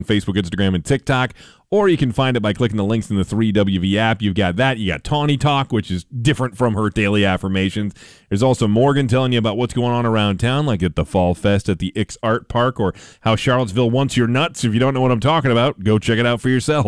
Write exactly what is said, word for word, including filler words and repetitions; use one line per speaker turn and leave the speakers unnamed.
Facebook, Instagram, and TikTok, or you can find it by clicking the links in the three W V app. You've got that. You got Tawny Talk, which is different from her daily affirmations. There's also Morgan telling you about what's going on around town, like at the Fall Fest at the Ix Art Park, or how Charlottesville wants your nuts. If you don't know what I'm talking about, go check it out for yourself.